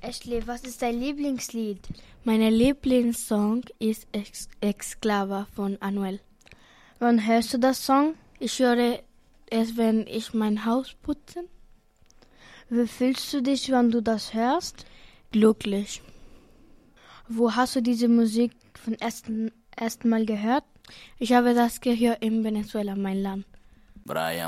Ashley, was ist dein Lieblingslied? Mein Lieblingssong ist Esclava von Anuel. Wann hörst du das Song? Ich höre es, wenn ich mein Haus putze. Wie fühlst du dich, wenn du das hörst? Glücklich. Wo hast du diese Musik von ersten Mal gehört? Ich habe das gehört in Venezuela, mein Land. Brian